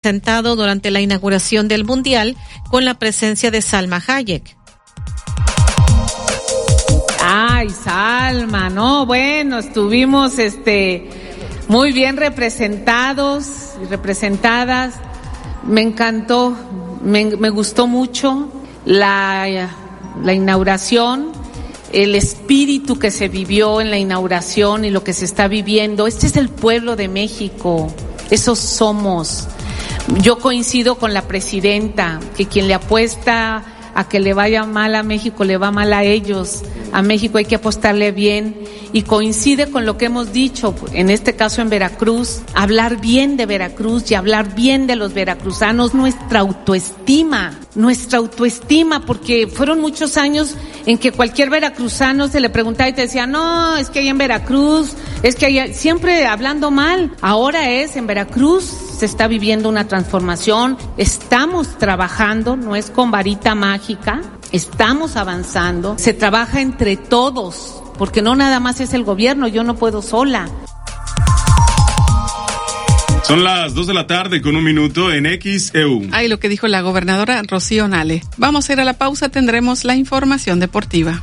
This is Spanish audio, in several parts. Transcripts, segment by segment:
presentado durante la inauguración del Mundial con la presencia de Salma Hayek. Ay, Salma, no, bueno, estuvimos muy bien representados y representadas. Me encantó, me gustó mucho la inauguración, el espíritu que se vivió en la inauguración y lo que se está viviendo. Este es el pueblo de México, esos somos. Yo coincido con la presidenta, que quien le apuesta a que le vaya mal a México, le va mal a ellos. A México hay que apostarle bien, y coincide con lo que hemos dicho, en este caso en Veracruz, hablar bien de Veracruz y hablar bien de los veracruzanos, nuestra autoestima, porque fueron muchos años en que cualquier veracruzano se le preguntaba y te decía, no, es que hay en Veracruz, es que hay, siempre hablando mal. Ahora en Veracruz se está viviendo una transformación, estamos trabajando, no es con varita mágica, estamos avanzando, se trabaja entre todos, porque no nada más es el gobierno, yo no puedo sola. Son las 2:01 p.m. en XEU. Ahí lo que dijo la gobernadora Rocío Nale. Vamos a ir a la pausa, tendremos la información deportiva.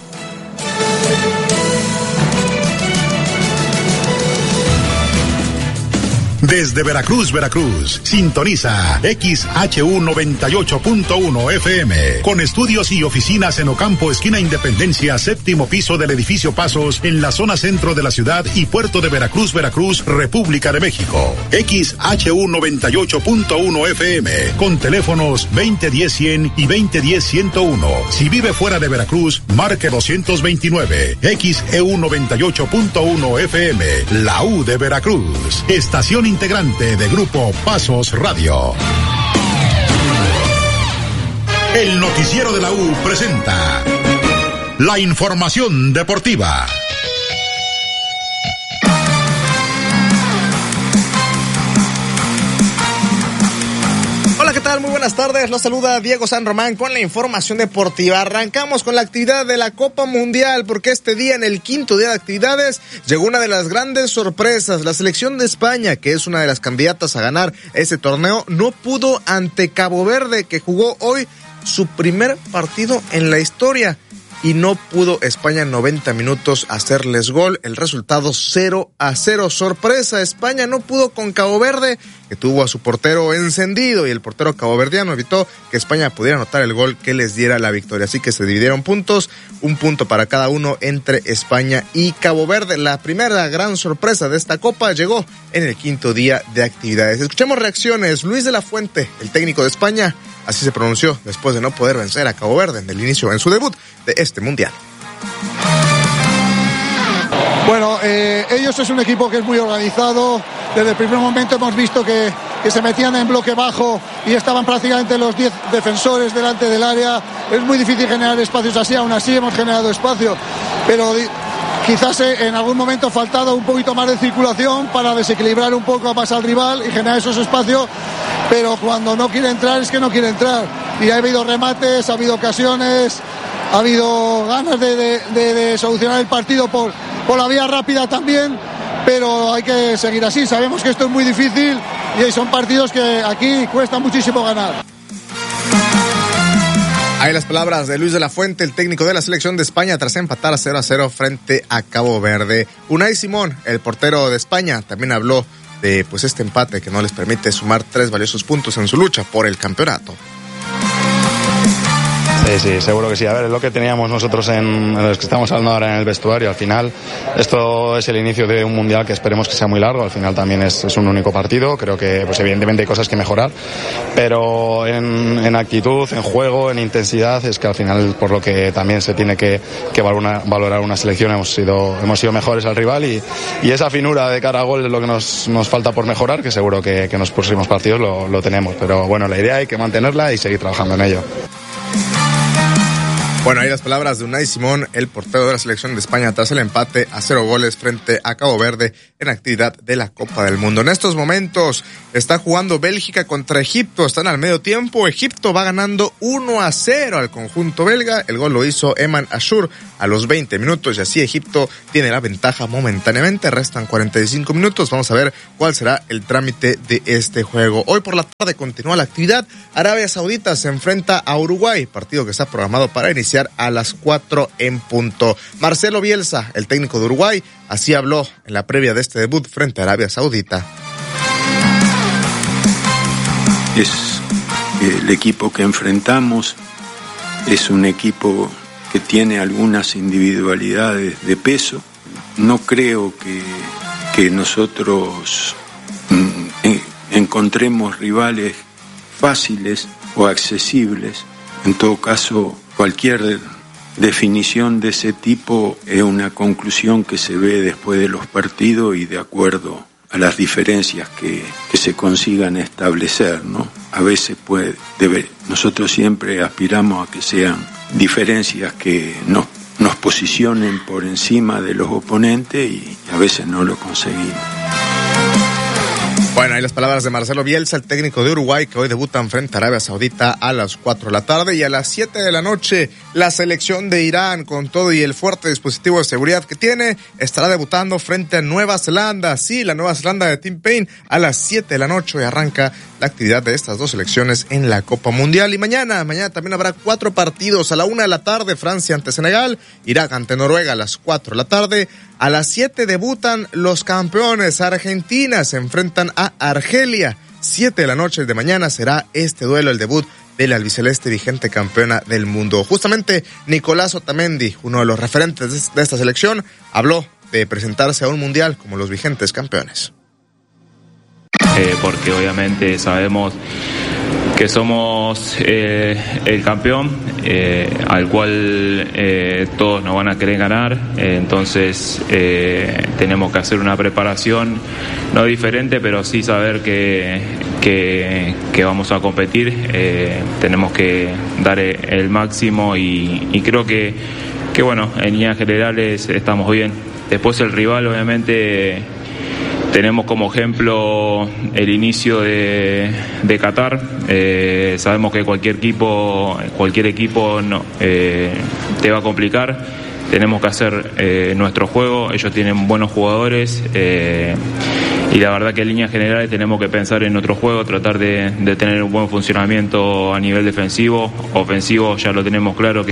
Desde Veracruz, sintoniza XHU 98.1 FM, con estudios y oficinas en Ocampo, esquina Independencia, séptimo piso del edificio Pasos, en la zona centro de la ciudad y puerto de Veracruz, República de México. XHU 98.1 FM, con teléfonos 2010-100 y 2010-101. Si vive fuera de Veracruz, marque 229. XEU 98.1 FM, la U de Veracruz. Estación integrante de Grupo Pasos Radio. El noticiero de la U presenta la información deportiva. Hola, ¿qué tal? Muy buenas tardes. Los saluda Diego San Román con la información deportiva. Arrancamos con la actividad de la Copa Mundial, porque este día, en el quinto día de actividades, llegó una de las grandes sorpresas. La selección de España, que es una de las candidatas a ganar ese torneo, no pudo ante Cabo Verde, que jugó hoy su primer partido en la historia. Y no pudo España en 90 minutos hacerles gol. El resultado 0-0. Sorpresa, España no pudo con Cabo Verde, que tuvo a su portero encendido, y el portero caboverdiano evitó que España pudiera anotar el gol que les diera la victoria. Así que se dividieron puntos, un punto para cada uno entre España y Cabo Verde. La primera gran sorpresa de esta Copa llegó en el quinto día de actividades. Escuchemos reacciones. Luis de la Fuente, el técnico de España, así se pronunció después de no poder vencer a Cabo Verde en el inicio, en su debut de este mundial. Bueno, ellos es un equipo que es muy organizado. Desde el primer momento hemos visto que se metían en bloque bajo y estaban prácticamente los 10 defensores delante del área. Es muy difícil generar espacios así, aún así hemos generado espacio. Pero quizás en algún momento ha faltado un poquito más de circulación para desequilibrar un poco más al rival y generar esos espacios. Pero cuando no quiere entrar, es que no quiere entrar. Y ha habido remates, ha habido ocasiones, ha habido ganas de solucionar el partido por la vía rápida también, pero hay que seguir así. Sabemos que esto es muy difícil y son partidos que aquí cuesta muchísimo ganar. Ahí las palabras de Luis de la Fuente, el técnico de la selección de España, tras empatar a 0-0 frente a Cabo Verde. Unai Simón, el portero de España, también habló de este empate que no les permite sumar 3 valiosos puntos en su lucha por el campeonato. Sí, seguro que sí. A ver, es lo que teníamos nosotros en los que estamos hablando ahora en el vestuario. Al final, esto es el inicio de un mundial que esperemos que sea muy largo. Al final también es un único partido. Creo que, evidentemente hay cosas que mejorar. Pero en actitud, en juego, en intensidad, es que al final, por lo que también se tiene que valorar una selección, hemos sido mejores al rival y esa finura de cara a gol es lo que nos falta por mejorar, que seguro que en los próximos partidos lo tenemos. Pero bueno, la idea hay que mantenerla y seguir trabajando en ello. Bueno, ahí las palabras de Unai Simón, el portero de la selección de España, tras el empate a 0 goles frente a Cabo Verde en actividad de la Copa del Mundo. En estos momentos está jugando Bélgica contra Egipto, están al medio tiempo. Egipto va ganando 1-0 al conjunto belga. El gol lo hizo Eman Ashur a los 20 minutos y así Egipto tiene la ventaja momentáneamente. Restan 45 minutos. Vamos a ver cuál será el trámite de este juego. Hoy por la tarde continúa la actividad. Arabia Saudita se enfrenta a Uruguay, partido que está programado para iniciar a las 4 en punto. Marcelo Bielsa, el técnico de Uruguay, así habló en la previa de este debut frente a Arabia Saudita. Es el equipo que enfrentamos, es un equipo que tiene algunas individualidades de peso. No creo que nosotros encontremos rivales fáciles o accesibles. En todo caso, cualquier definición de ese tipo es una conclusión que se ve después de los partidos y de acuerdo a las diferencias que se consigan establecer, ¿no? A veces nosotros siempre aspiramos a que sean diferencias que nos posicionen por encima de los oponentes y a veces no lo conseguimos. Bueno, ahí las palabras de Marcelo Bielsa, el técnico de Uruguay, que hoy debutan frente a Arabia Saudita a las 4 de la tarde y a las 7 de la noche la selección de Irán, con todo y el fuerte dispositivo de seguridad que tiene, estará debutando frente a Nueva Zelanda. Sí, la Nueva Zelanda de Tim Payne a las 7 de la noche y arranca la actividad de estas dos selecciones en la Copa Mundial. Y mañana también habrá 4 partidos. A la 1 de la tarde, Francia ante Senegal, Irak ante Noruega a las 4 de la tarde. A las 7 debutan los campeones. Argentina se enfrentan a Argelia. 7 de la noche de mañana será este duelo, el debut de la albiceleste vigente campeona del mundo. Justamente Nicolás Otamendi, uno de los referentes de esta selección, habló de presentarse a un mundial como los vigentes campeones. Porque obviamente sabemos que somos el campeón al cual todos nos van a querer ganar, entonces tenemos que hacer una preparación no diferente, pero sí saber que vamos a competir, tenemos que dar el máximo y creo que bueno, en líneas generales estamos bien. Después el rival obviamente tenemos como ejemplo el inicio de Qatar. Sabemos que cualquier equipo te va a complicar. Tenemos que hacer nuestro juego. Ellos tienen buenos jugadores y la verdad que en líneas generales tenemos que pensar en nuestro juego, tratar de tener un buen funcionamiento a nivel defensivo. Ofensivo ya lo tenemos claro.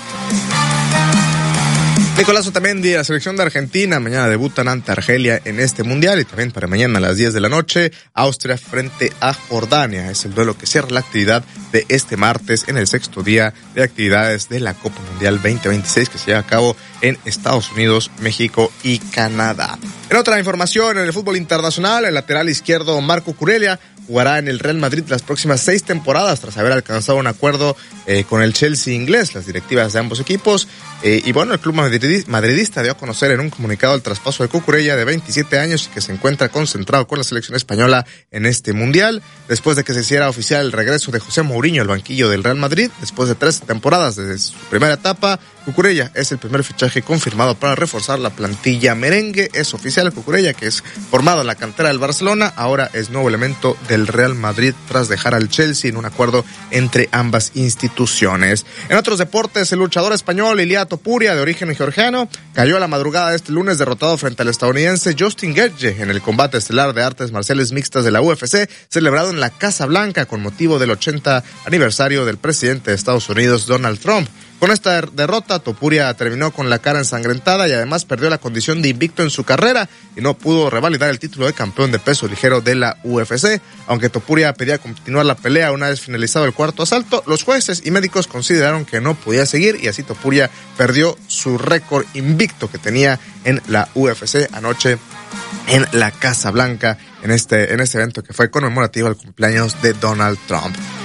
Nicolás Otamendi, la selección de Argentina, mañana debutan ante Argelia en este mundial y también para mañana a las 10 de la noche, Austria frente a Jordania. Es el duelo que cierra la actividad de este martes en el 6º día de actividades de la Copa Mundial 2026 que se lleva a cabo en Estados Unidos, México y Canadá. En otra información, en el fútbol internacional, el lateral izquierdo Marco Cucurella jugará en el Real Madrid las próximas 6 temporadas tras haber alcanzado un acuerdo con el Chelsea inglés, las directivas de ambos equipos. Y bueno, el club madridista dio a conocer en un comunicado el traspaso de Cucurella, de 27 años y que se encuentra concentrado con la selección española en este mundial. Después de que se hiciera oficial el regreso de José Mourinho al banquillo del Real Madrid, después de 13 temporadas desde su primera etapa, Cucurella es el primer fichaje confirmado para reforzar la plantilla merengue. Es oficial, Cucurella, que es formado en la cantera del Barcelona, ahora es nuevo elemento del Real Madrid tras dejar al Chelsea en un acuerdo entre ambas instituciones. En otros deportes, el luchador español Ilia Topuria, de origen georgiano, cayó a la madrugada de este lunes derrotado frente al estadounidense Justin Gaethje en el combate estelar de artes marciales mixtas de la UFC, celebrado en la Casa Blanca con motivo del 80 aniversario del presidente de Estados Unidos, Donald Trump. Con esta derrota, Topuria terminó con la cara ensangrentada y además perdió la condición de invicto en su carrera y no pudo revalidar el título de campeón de peso ligero de la UFC. Aunque Topuria pedía continuar la pelea una vez finalizado el cuarto asalto, los jueces y médicos consideraron que no podía seguir y así Topuria perdió su récord invicto que tenía en la UFC anoche en la Casa Blanca, en este evento que fue conmemorativo al cumpleaños de Donald Trump.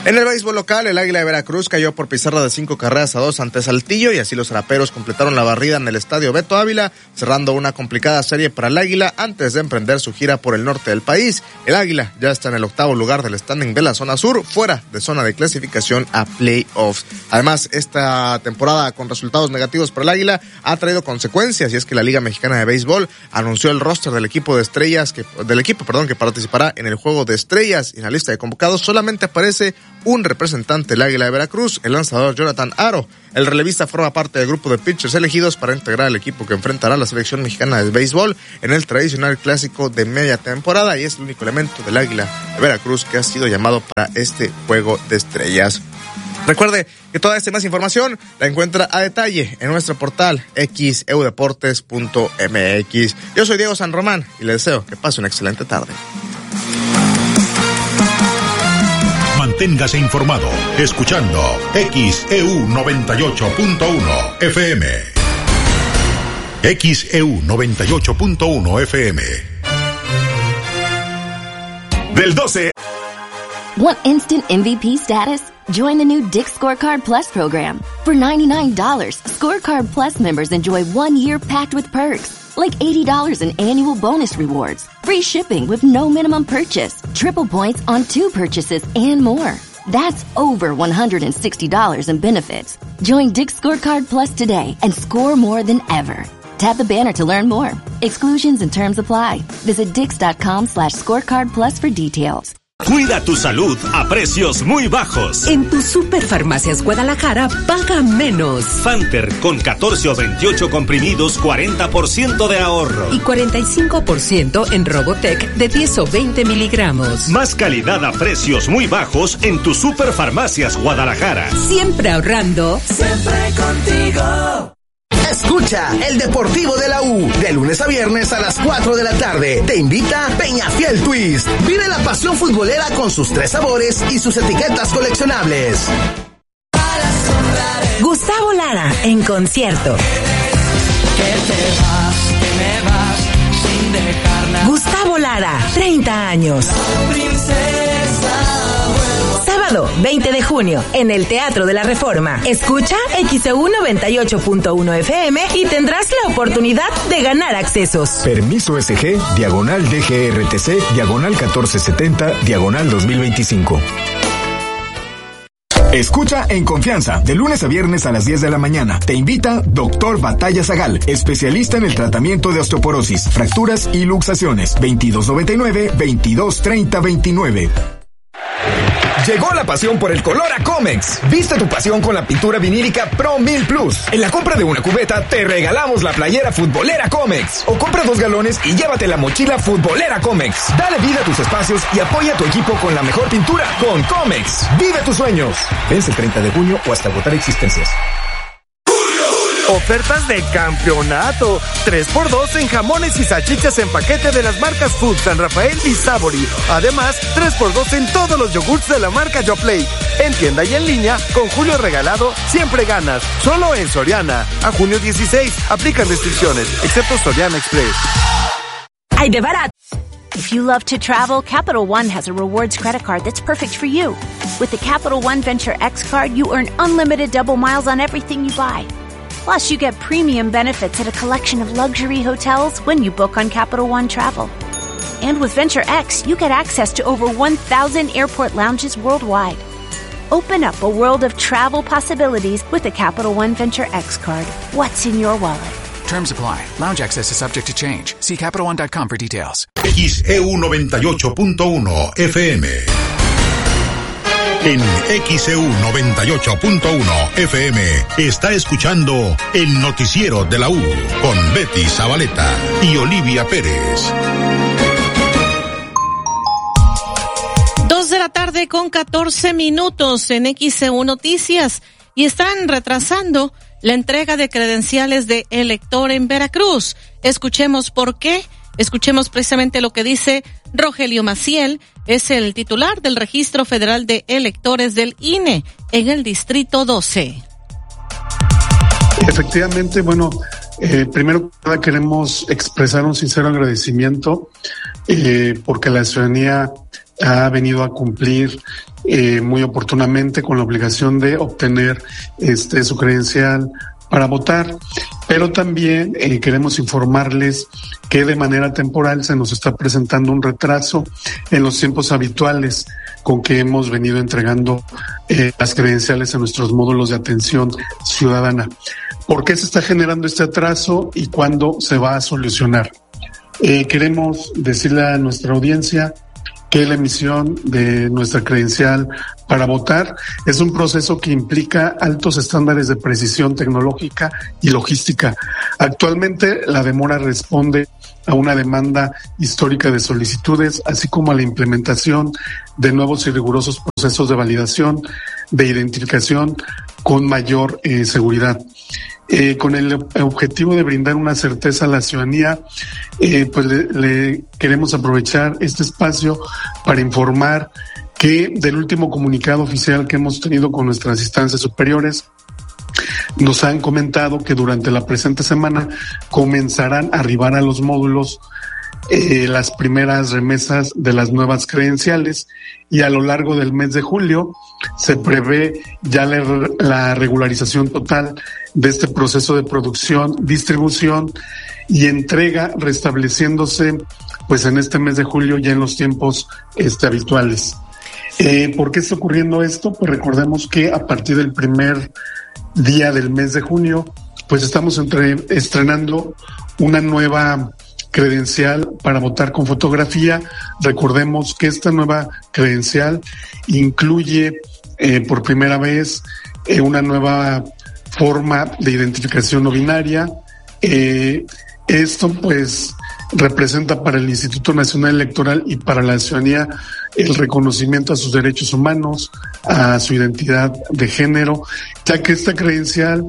En el béisbol local, el Águila de Veracruz cayó por pizarra de 5-2 ante Saltillo y así los araperos completaron la barrida en el estadio Beto Ávila, cerrando una complicada serie para el Águila antes de emprender su gira por el norte del país. El Águila ya está en el 8º lugar del standing de la zona sur, fuera de zona de clasificación a playoffs. Además, esta temporada con resultados negativos para el Águila ha traído consecuencias, y es que la Liga Mexicana de Béisbol anunció el roster del equipo que participará en el Juego de Estrellas, y en la lista de convocados solamente aparece un representante del Águila de Veracruz, el lanzador Jonathan Aro. El relevista forma parte del grupo de pitchers elegidos para integrar el equipo que enfrentará a la selección mexicana de béisbol en el tradicional clásico de media temporada, y es el único elemento del Águila de Veracruz que ha sido llamado para este Juego de Estrellas. Recuerde que toda esta y más información la encuentra a detalle en nuestro portal xeudeportes.mx. Yo soy Diego San Román y le deseo que pase una excelente tarde. Manténgase informado escuchando XEU 98.1 FM. XEU 98.1 FM. Del 12. Want instant MVP status? Join the new Dick's Scorecard Plus program. For $99, Scorecard Plus members enjoy 1 year packed with perks, like $80 in annual bonus rewards, free shipping with no minimum purchase, triple points on 2 purchases, and more. That's over $160 in benefits. Join Dick's Scorecard Plus today and score more than ever. Tap the banner to learn more. Exclusions and terms apply. Visit Dix.com/scorecard plus for details. Cuida tu salud a precios muy bajos. En tu Superfarmacias Guadalajara, paga menos. Fanter con 14 o 28 comprimidos, 40% de ahorro. Y 45% en Robotec de 10 o 20 miligramos. Más calidad a precios muy bajos en tu Superfarmacias Guadalajara. Siempre ahorrando. Siempre contigo. Escucha el Deportivo de la U, de lunes a viernes a las 4 de la tarde. Te invita Peñafiel Twist. Vive la pasión futbolera con sus 3 sabores y sus etiquetas coleccionables. Gustavo Lara en concierto. Gustavo Lara, 30 años. Sábado 20 de junio en el Teatro de la Reforma. Escucha XEU 98.1 FM y tendrás la oportunidad de ganar accesos. Permiso SG, /DGRTC, /1470, /2025. Escucha En Confianza, de lunes a viernes a las 10 de la mañana. Te invita Dr. Batalla Zagal, especialista en el tratamiento de osteoporosis, fracturas y luxaciones. 2299-2230-29. Llegó la pasión por el color a Comex. Viste tu pasión con la pintura vinílica Pro 1000 Plus. En la compra de una cubeta te regalamos la playera futbolera Comex. O compra 2 galones y llévate la mochila futbolera Comex. Dale vida a tus espacios y apoya a tu equipo con la mejor pintura con Comex. Vive tus sueños. Vence el 30 de junio o hasta agotar existencias. Ofertas de campeonato. 3x2 en jamones y salchichas en paquete de las marcas Food, San Rafael y Sabori. Además, 3x2 en todos los yogurts de la marca YoPlay. En tienda y en línea, con Julio Regalado, siempre ganas. Solo en Soriana. A junio 16. Aplican restricciones, excepto Soriana Express. ¡Ay, de barato! If you love to travel, Capital One has a rewards credit card that's perfect for you. With the Capital One Venture X card, you earn unlimited double miles on everything you buy. Plus, you get premium benefits at a collection of luxury hotels when you book on Capital One Travel. And with Venture X, you get access to over 1,000 airport lounges worldwide. Open up a world of travel possibilities with the Capital One Venture X card. What's in your wallet? Terms apply. Lounge access is subject to change. See CapitalOne.com for details. XEU 98.1 FM. En XEU 98.1 FM está escuchando el noticiero de la U con Betty Zabaleta y Olivia Pérez. 2 de la tarde con 14 minutos en XEU Noticias, y están retrasando la entrega de credenciales de elector en Veracruz. Escuchemos por qué. Escuchemos precisamente lo que dice Rogelio Maciel, es el titular del Registro Federal de Electores del INE en el Distrito 12. Efectivamente, bueno, primero que nada queremos expresar un sincero agradecimiento porque la ciudadanía ha venido a cumplir muy oportunamente con la obligación de obtener su credencial para votar, pero también queremos informarles que de manera temporal se nos está presentando un retraso en los tiempos habituales con que hemos venido entregando las credenciales en nuestros módulos de atención ciudadana. ¿Por qué se está generando este atraso y cuándo se va a solucionar? Queremos decirle a nuestra audiencia que la emisión de nuestra credencial para votar es un proceso que implica altos estándares de precisión tecnológica y logística. Actualmente la demora responde a una demanda histórica de solicitudes, así como a la implementación de nuevos y rigurosos procesos de validación, de identificación con mayor seguridad. Con el objetivo de brindar una certeza a la ciudadanía, pues le queremos aprovechar este espacio para informar que del último comunicado oficial que hemos tenido con nuestras instancias superiores, nos han comentado que durante la presente semana comenzarán a arribar a los módulos las primeras remesas de las nuevas credenciales, y a lo largo del mes de julio se prevé ya la regularización total de este proceso de producción, distribución y entrega, restableciéndose pues en este mes de julio ya en los tiempos habituales. ¿Por qué está ocurriendo esto? Pues recordemos que a partir del primer día del mes de junio pues estamos estrenando una nueva credencial para votar con fotografía. Recordemos que esta nueva credencial incluye por primera vez una nueva forma de identificación no binaria. Esto pues representa para el Instituto Nacional Electoral y para la ciudadanía el reconocimiento a sus derechos humanos, a su identidad de género, ya que esta credencial,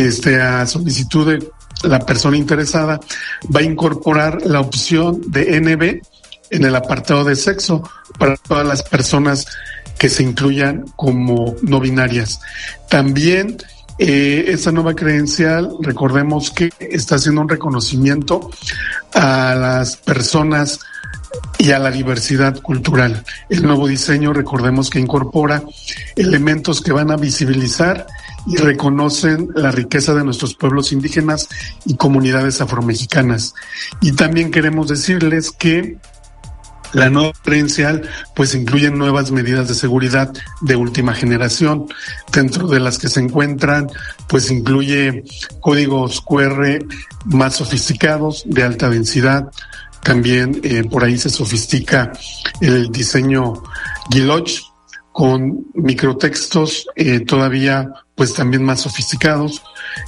a solicitud de la persona interesada, va a incorporar la opción de NB en el apartado de sexo para todas las personas que se incluyan como no binarias. También esta nueva credencial, recordemos que está haciendo un reconocimiento a las personas y a la diversidad cultural. El nuevo diseño, recordemos que incorpora elementos que van a visibilizar y reconocen la riqueza de nuestros pueblos indígenas y comunidades afromexicanas. Y también queremos decirles que la nueva credencial pues incluye nuevas medidas de seguridad de última generación, dentro de las que se encuentran pues incluye códigos QR más sofisticados, de alta densidad. También por ahí se sofistica el diseño Giloch con microtextos todavía pues también más sofisticados.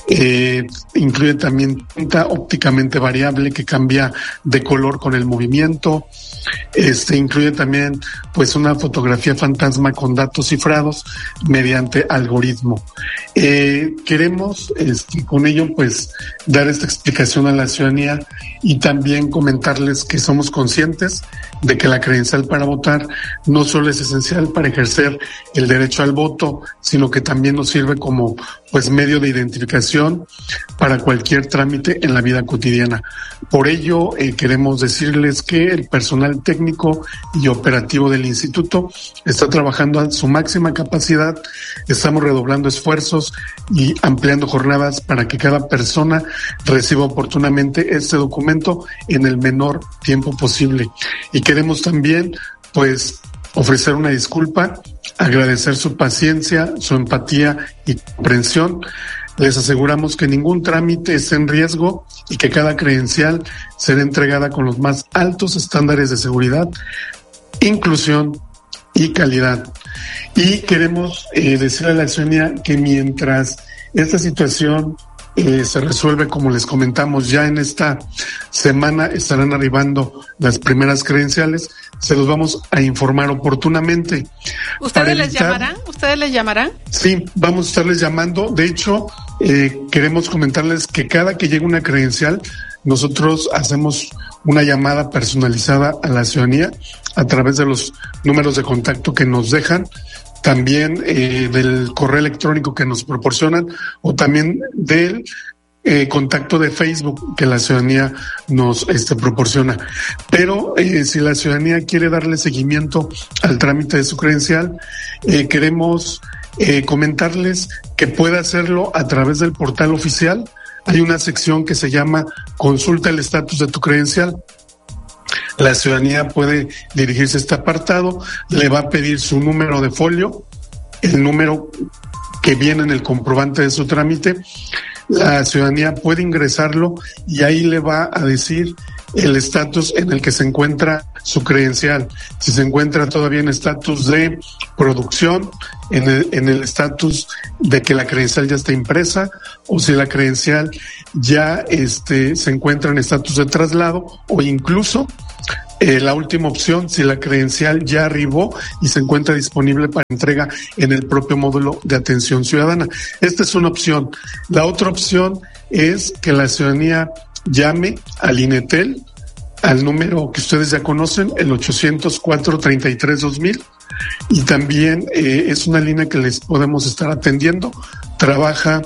Incluye también tinta ópticamente variable que cambia de color con el movimiento. Incluye también pues una fotografía fantasma con datos cifrados mediante algoritmo. Queremos con ello pues dar esta explicación a la ciudadanía y también comentarles que somos conscientes de que la credencial para votar no solo es esencial para ejercer el derecho al voto, sino que también nos sirve como pues medio de identificación para cualquier trámite en la vida cotidiana. Por ello, queremos decirles que el personal técnico y operativo del instituto está trabajando a su máxima capacidad. Estamos redoblando esfuerzos y ampliando jornadas para que cada persona reciba oportunamente este documento en el menor tiempo posible. Y queremos también, pues, ofrecer una disculpa, agradecer su paciencia, su empatía y comprensión. Les aseguramos que ningún trámite está en riesgo y que cada credencial será entregada con los más altos estándares de seguridad, inclusión y calidad. Y queremos decirle a la ciudadanía que mientras esta situación se resuelve, como les comentamos, ya en esta semana estarán arribando las primeras credenciales, se los vamos a informar oportunamente. ¿Ustedes les llamarán? ¿Ustedes les llamarán? Sí, vamos a estarles llamando. De hecho, queremos comentarles que cada que llega una credencial, nosotros hacemos una llamada personalizada a la ciudadanía a través de los números de contacto que nos dejan, también del correo electrónico que nos proporcionan, o también del contacto de Facebook que la ciudadanía nos proporciona. Pero si la ciudadanía quiere darle seguimiento al trámite de su credencial, queremos comentarles que puede hacerlo a través del portal oficial. Hay una sección que se llama Consulta el estatus de tu credencial. La ciudadanía puede dirigirse a este apartado, le va a pedir su número de folio, el número que viene en el comprobante de su trámite. La ciudadanía puede ingresarlo y ahí le va a decir el estatus en el que se encuentra su credencial. Si se encuentra todavía en estatus de producción, en el estatus de que la credencial ya está impresa, o si la credencial ya se encuentra en estatus de traslado, o incluso la última opción, si la credencial ya arribó y se encuentra disponible para entrega en el propio módulo de atención ciudadana. Esta es una opción. La otra opción es que la ciudadanía llame al INETEL, al número que ustedes ya conocen, el 800-433-2000, y también es una línea que les podemos estar atendiendo. Trabaja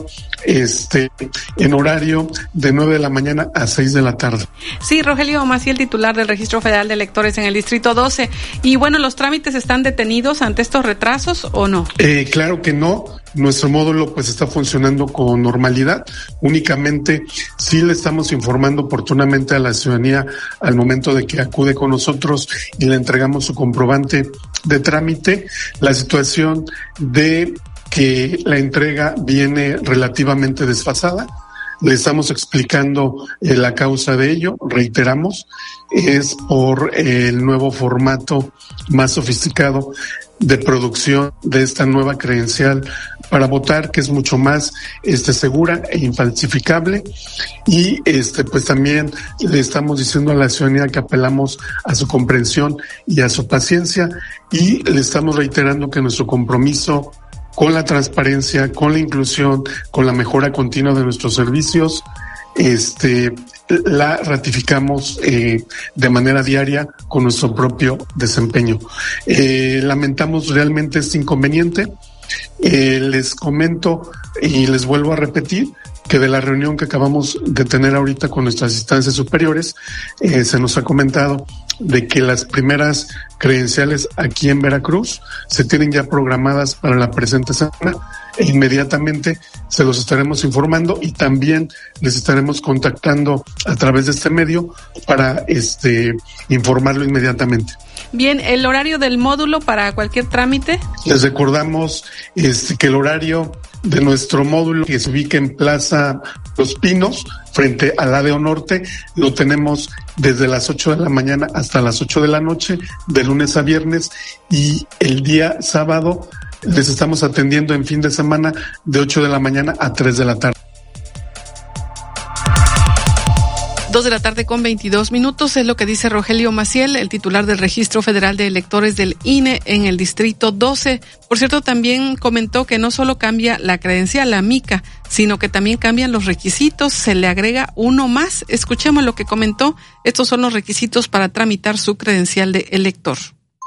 en horario de 9 de la mañana a 6 de la tarde. Sí, Rogelio Maciel, titular del Registro Federal de Electores en el Distrito 12. Y bueno, ¿los trámites están detenidos ante estos retrasos o no? Claro que no. Nuestro módulo pues está funcionando con normalidad. Únicamente sí le estamos informando oportunamente a la ciudadanía al momento de que acude con nosotros y le entregamos su comprobante de trámite, la situación de que la entrega viene relativamente desfasada. Le estamos explicando la causa de ello, reiteramos, es por el nuevo formato más sofisticado de producción de esta nueva credencial para votar, que es mucho más segura e infalsificable. Y pues también le estamos diciendo a la ciudadanía que apelamos a su comprensión y a su paciencia, y le estamos reiterando que nuestro compromiso con la transparencia, con la inclusión, con la mejora continua de nuestros servicios, la ratificamos de manera diaria con nuestro propio desempeño. Lamentamos realmente este inconveniente. Les comento y les vuelvo a repetir que de la reunión que acabamos de tener ahorita con nuestras instancias superiores, se nos ha comentado de que las primeras credenciales aquí en Veracruz se tienen ya programadas para la presente semana, e inmediatamente se los estaremos informando y también les estaremos contactando a través de este medio para informarlo inmediatamente. Bien, ¿el horario del módulo para cualquier trámite? Les recordamos que el horario de nuestro módulo, que se ubica en Plaza Los Pinos, frente al ADO Norte, lo tenemos desde las 8 de la mañana hasta las 8 de la noche, de lunes a viernes, y el día sábado les estamos atendiendo en fin de semana de 8 de la mañana a 3 de la tarde. 2:22 es lo que dice Rogelio Maciel, el titular del Registro Federal de Electores del INE en el Distrito 12. Por cierto, también comentó que no solo cambia la credencial, la mica, sino que también cambian los requisitos, se le agrega uno más. Escuchemos lo que comentó. Estos son los requisitos para tramitar su credencial de elector.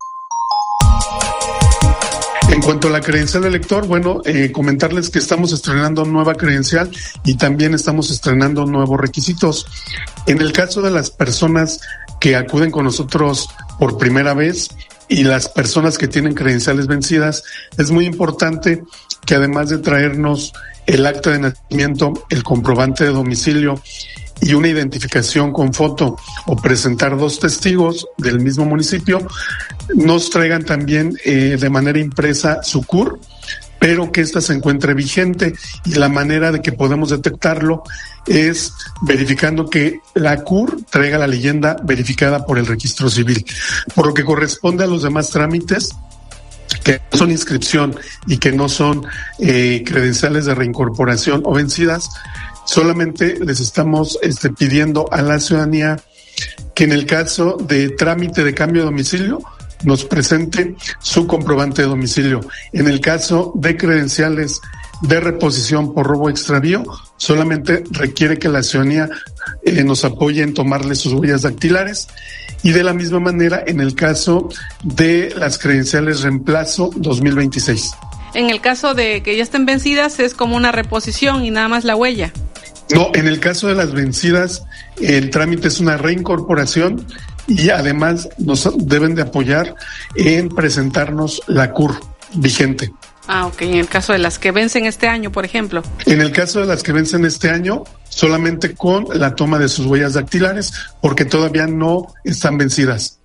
En cuanto a la credencial de elector, comentarles que estamos estrenando nueva credencial y también estamos estrenando nuevos requisitos. En el caso de las personas que acuden con nosotros por primera vez y las personas que tienen credenciales vencidas, es muy importante que además de traernos el acta de nacimiento, el comprobante de domicilio y una identificación con foto o presentar 2 testigos del mismo municipio, nos traigan también de manera impresa su CUR, pero que ésta se encuentre vigente, y la manera de que podemos detectarlo es verificando que la CUR traiga la leyenda verificada por el Registro Civil. Por lo que corresponde a los demás trámites, que no son inscripción y que no son credenciales de reincorporación o vencidas, solamente les estamos pidiendo a la ciudadanía que en el caso de trámite de cambio de domicilio nos presente su comprobante de domicilio. En el caso de credenciales de reposición por robo o extravío, solamente requiere que la ciudadanía nos apoye en tomarle sus huellas dactilares, y de la misma manera en el caso de las credenciales reemplazo 2026. En el caso de que ya estén vencidas, es como una reposición y nada más la huella. No, en el caso de las vencidas, el trámite es una reincorporación y además nos deben de apoyar en presentarnos la CUR vigente. Ok, en el caso de las que vencen este año, por ejemplo. En el caso de las que vencen este año, solamente con la toma de sus huellas dactilares, porque todavía no están vencidas.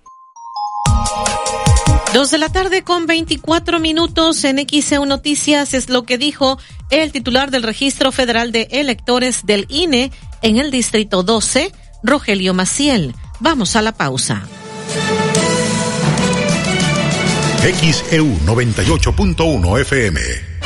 2:24 p.m. en XEU Noticias es lo que dijo el titular del Registro Federal de Electores del INE en el Distrito 12, Rogelio Maciel. Vamos a la pausa. XEU 98.1 FM.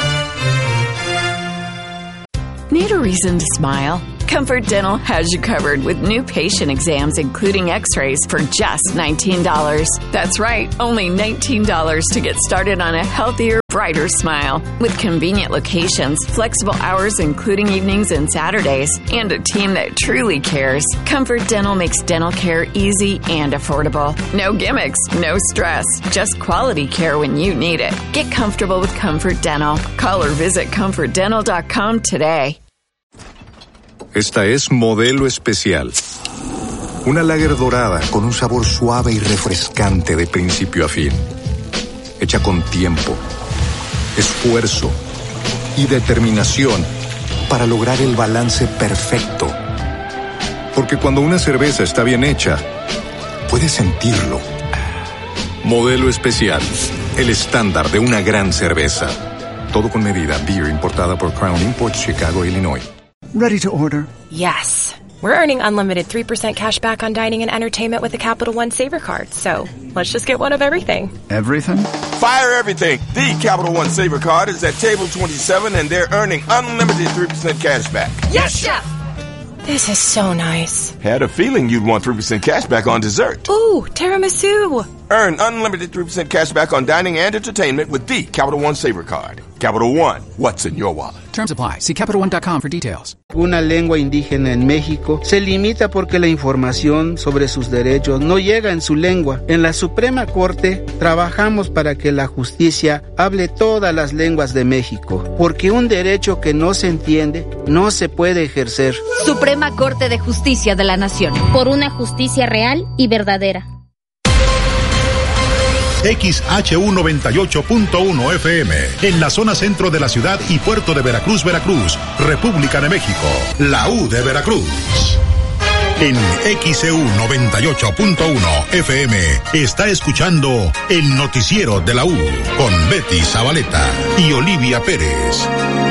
Need a reason to smile? Comfort Dental has you covered with new patient exams, including x-rays, for just $19. That's right, only $19 to get started on a healthier, brighter smile. With convenient locations, flexible hours including evenings and Saturdays, and a team that truly cares, Comfort Dental makes dental care easy and affordable. No gimmicks, no stress, just quality care when you need it. Get comfortable with Comfort Dental. Call or visit comfortdental.com today. Esta es Modelo Especial. Una lager dorada con un sabor suave y refrescante de principio a fin. Hecha con tiempo, esfuerzo y determinación para lograr el balance perfecto. Porque cuando una cerveza está bien hecha, puedes sentirlo. Modelo Especial, el estándar de una gran cerveza. Todo con medida. Beer importada por Crown Imports, Chicago, Illinois. Ready to order? Yes. We're earning unlimited 3% cash back on dining and entertainment with the Capital One Saver Card. So let's just get one of everything. Everything? Fire everything. The Capital One Saver Card is at table 27 and they're earning unlimited 3% cash back. Yes, Chef! This is so nice. Had a feeling you'd want 3% cash back on dessert. Ooh, tiramisu. Earn unlimited 3% cash back on dining and entertainment with the Capital One Saver Card. Capital One, what's in your wallet? Terms apply. See CapitalOne.com for details. Una lengua indígena en México se limita porque la información sobre sus derechos no llega en su lengua. En la Suprema Corte trabajamos para que la justicia hable todas las lenguas de México, porque un derecho que no se entiende no se puede ejercer. Suprema Corte de Justicia de la Nación. Por una justicia real y verdadera. XHU 98.1 FM, en la zona centro de la ciudad y puerto de Veracruz, Veracruz, República de México, la U de Veracruz. En XHU 98.1 FM está escuchando el noticiero de la U con Betty Zabaleta y Olivia Pérez.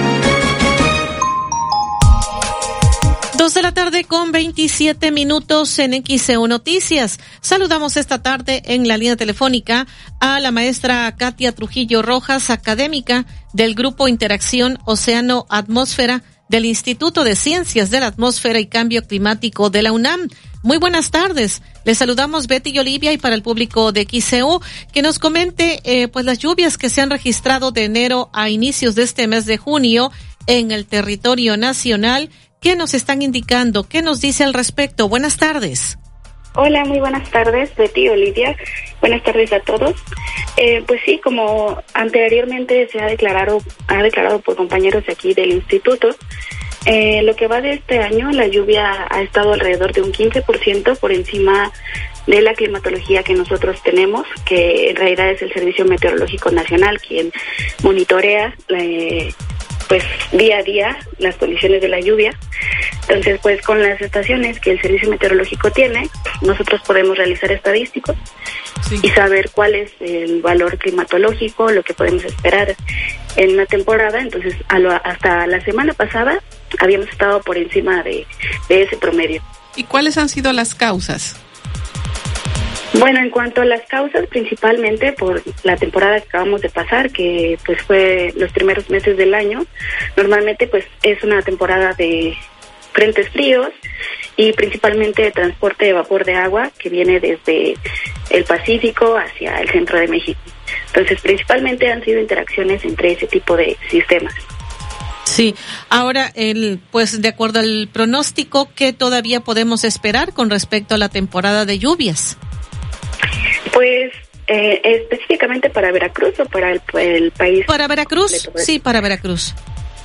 2:27 p.m. en XEU Noticias. Saludamos esta tarde en la línea telefónica a la maestra Katia Trujillo Rojas, académica del Grupo Interacción Océano Atmósfera del Instituto de Ciencias de la Atmósfera y Cambio Climático de la UNAM. Muy buenas tardes. Les saludamos Betty y Olivia, y para el público de XEU que nos comente pues las lluvias que se han registrado de enero a inicios de este mes de junio en el territorio nacional. ¿Qué nos están indicando? ¿Qué nos dice al respecto? Buenas tardes. Hola, muy buenas tardes, Betty, Olivia. Buenas tardes a todos. Pues sí, como anteriormente se ha declarado por compañeros de aquí del instituto, lo que va de este año, la lluvia ha estado alrededor de un 15% por encima de la climatología que nosotros tenemos, que en realidad es el Servicio Meteorológico Nacional quien monitorea pues día a día las condiciones de la lluvia. Entonces, pues con las estaciones que el Servicio Meteorológico tiene, nosotros podemos realizar estadísticos y saber cuál es el valor climatológico, lo que podemos esperar en una temporada. Entonces, hasta la semana pasada habíamos estado por encima de ese promedio. ¿Y cuáles han sido las causas? Bueno, en cuanto a las causas, principalmente por la temporada que acabamos de pasar, que pues fue los primeros meses del año. Normalmente pues es una temporada de frentes fríos y principalmente de transporte de vapor de agua que viene desde el Pacífico hacia el centro de México. Entonces, principalmente han sido interacciones entre ese tipo de sistemas. Sí, ahora pues de acuerdo al pronóstico, ¿qué todavía podemos esperar con respecto a la temporada de lluvias? Pues específicamente para Veracruz o para el país. Para Veracruz, sí, para Veracruz.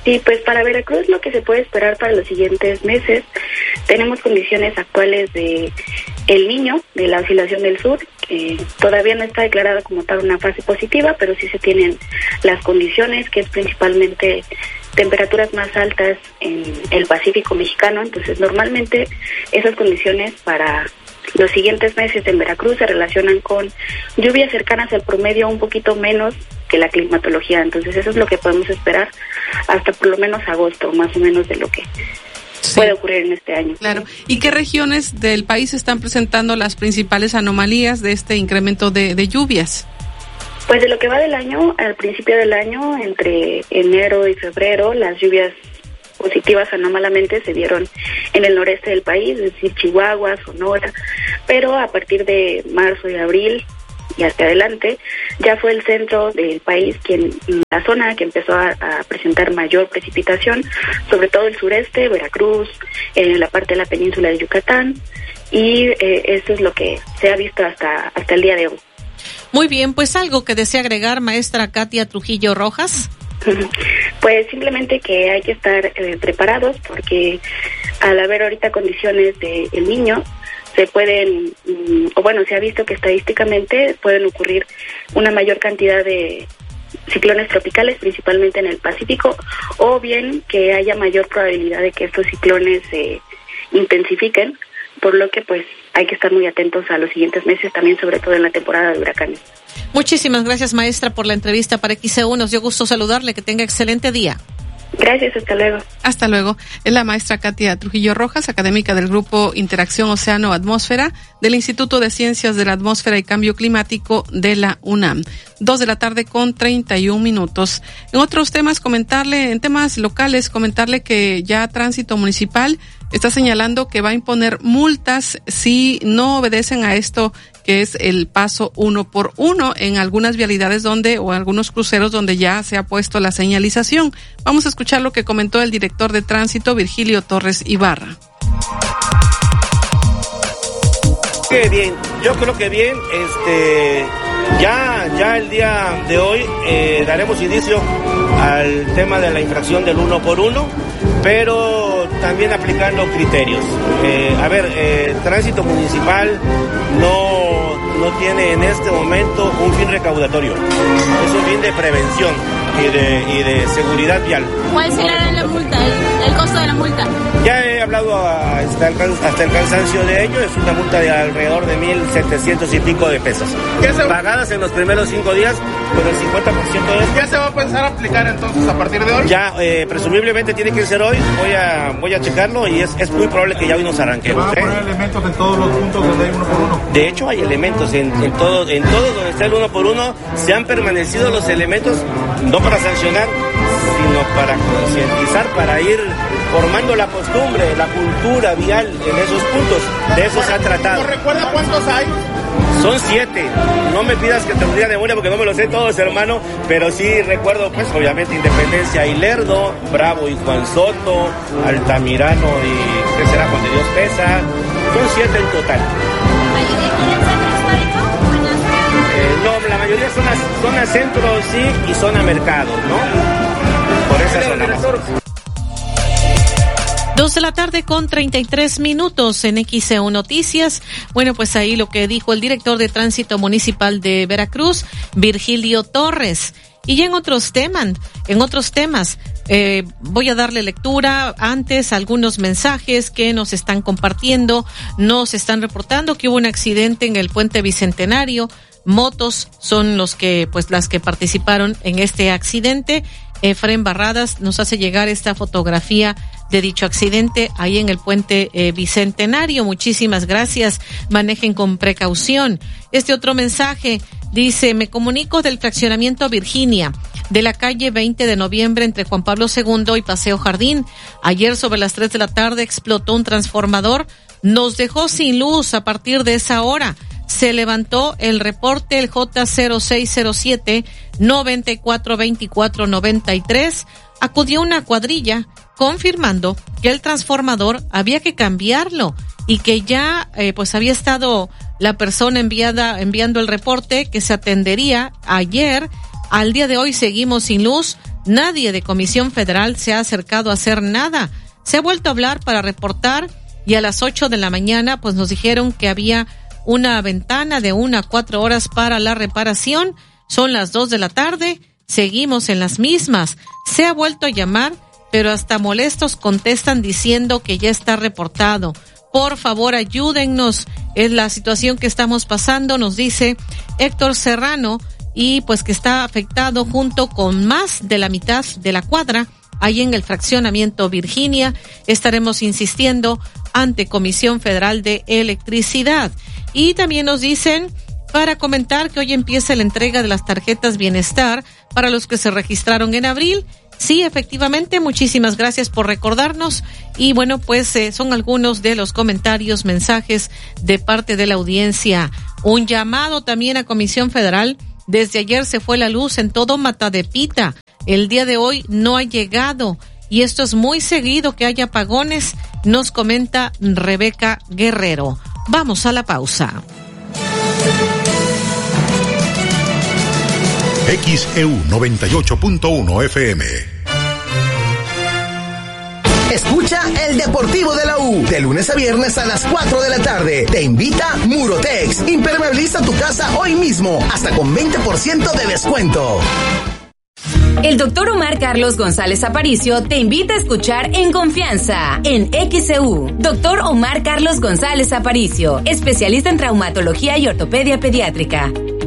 Sí, pues para Veracruz lo que se puede esperar para los siguientes meses, tenemos condiciones actuales de El Niño, de la oscilación del sur, que todavía no está declarada como tal una fase positiva, pero sí se tienen las condiciones, que es principalmente temperaturas más altas en el Pacífico mexicano. Entonces normalmente esas condiciones para los siguientes meses en Veracruz se relacionan con lluvias cercanas al promedio, un poquito menos que la climatología. Entonces eso es lo que podemos esperar hasta por lo menos agosto, más o menos, de lo que puede ocurrir en este año. Claro. ¿Y qué regiones del país están presentando las principales anomalías de este incremento de lluvias? Pues de lo que va del año, al principio del año, entre enero y febrero, las lluvias positivas anómalamente se dieron en el noreste del país, es decir, Chihuahua, Sonora, pero a partir de marzo y abril y hasta adelante, ya fue el centro del país la zona que empezó a presentar mayor precipitación, sobre todo el sureste, Veracruz, la parte de la península de Yucatán, y eso es lo que se ha visto hasta el día de hoy. Muy bien, pues algo que desea agregar, maestra Katia Trujillo Rojas. Pues simplemente que hay que estar preparados, porque al haber ahorita condiciones de El Niño, se pueden, se ha visto que estadísticamente pueden ocurrir una mayor cantidad de ciclones tropicales, principalmente en el Pacífico, o bien que haya mayor probabilidad de que estos ciclones se intensifiquen, por lo que pues hay que estar muy atentos a los siguientes meses, también sobre todo en la temporada de huracanes. Muchísimas gracias, maestra, por la entrevista para XEU. Nos dio gusto saludarle, que tenga excelente día. Gracias, hasta luego. Hasta luego. Es la maestra Katia Trujillo Rojas, académica del Grupo Interacción Océano-Atmósfera del Instituto de Ciencias de la Atmósfera y Cambio Climático de la UNAM. 2:31 p.m. En otros temas, en temas locales, comentarle que ya Tránsito Municipal está señalando que va a imponer multas si no obedecen a esto, que es el paso 1x1 en algunas vialidades o algunos cruceros donde ya se ha puesto la señalización. Vamos a escuchar lo que comentó el director de Tránsito, Virgilio Torres Ibarra. Bien, yo creo que bien, ya el día de hoy daremos inicio al tema de la infracción del 1x1, pero también aplicando criterios. Tránsito Municipal no tiene en este momento un fin recaudatorio, es un fin de prevención y de seguridad vial. ¿Cuál será la multa, el costo de la multa? Ya he hablado hasta el cansancio de ello, es una multa de alrededor de 1,700 y pico de pesos, pagadas en los primeros 5 días con el 50% de esto. ¿Qué se va a empezar a aplicar entonces a partir de hoy? Ya, presumiblemente tiene que ser hoy, voy a checarlo y es muy probable que ya hoy nos arranquemos. ¿Van a poner elementos en todos los puntos donde hay 1x1? De hecho, hay elementos en todo donde está el 1x1, se han permanecido los elementos, no para sancionar, sino para concientizar, para ir formando la costumbre, la cultura vial en esos puntos. De eso se ha tratado. ¿No recuerda cuántos hay? Son 7. No me pidas que te lo diga de memoria porque no me lo sé todos, hermano, pero sí recuerdo, pues, obviamente, Independencia y Lerdo, Bravo y Juan Soto, Altamirano y ¿qué será? Juan de Dios Pesa. Son 7 en total. No, la mayoría son zona centro, sí, y zona mercado, ¿no? Por esa zona. 2:33 p.m. en XEU Noticias. Bueno, pues ahí lo que dijo el director de Tránsito Municipal de Veracruz, Virgilio Torres. Y ya en otros temas, voy a darle lectura antes a algunos mensajes que nos están compartiendo. Nos están reportando que hubo un accidente en el Puente Bicentenario. Motos son las que participaron en este accidente. Efren Barradas nos hace llegar esta fotografía de dicho accidente ahí en el Puente Bicentenario. Muchísimas gracias. Manejen con precaución. Este otro mensaje dice: me comunico del fraccionamiento Virginia, de la calle 20 de noviembre entre Juan Pablo II y Paseo Jardín. Ayer sobre las 3 de la tarde explotó un transformador. Nos dejó sin luz a partir de esa hora. Se levantó el reporte, el J0607 942493. Acudió una cuadrilla confirmando que el transformador había que cambiarlo y que ya había estado la persona enviando el reporte, que se atendería ayer. Al día de hoy seguimos sin luz. Nadie de Comisión Federal se ha acercado a hacer nada. Se ha vuelto a hablar para reportar y a las 8 de la mañana pues nos dijeron que había una ventana de 1 a 4 horas para la reparación. Son las 2 de la tarde, seguimos en las mismas. Se ha vuelto a llamar, pero hasta molestos contestan diciendo que ya está reportado. Por favor, ayúdennos, es la situación que estamos pasando, nos dice Héctor Serrano, y pues que está afectado junto con más de la mitad de la cuadra, ahí en el fraccionamiento Virginia. Estaremos insistiendo ante Comisión Federal de Electricidad. Y también nos dicen, para comentar que hoy empieza la entrega de las tarjetas Bienestar para los que se registraron en abril. Sí, efectivamente, muchísimas gracias por recordarnos. Y bueno, pues son algunos de los comentarios, mensajes de parte de la audiencia. Un llamado también a Comisión Federal. Desde ayer se fue la luz en todo Matadepita. El día de hoy no ha llegado. Y esto es muy seguido que haya apagones, nos comenta Rebeca Guerrero. Vamos a la pausa. XEU 98.1 FM. Escucha el Deportivo de la U, de lunes a viernes a las 4 de la tarde. Te invita Murotex. Impermeabiliza tu casa hoy mismo, hasta con 20% de descuento. El doctor Omar Carlos González Aparicio te invita a escuchar En Confianza, en XEU. Doctor Omar Carlos González Aparicio, especialista en traumatología y ortopedia pediátrica.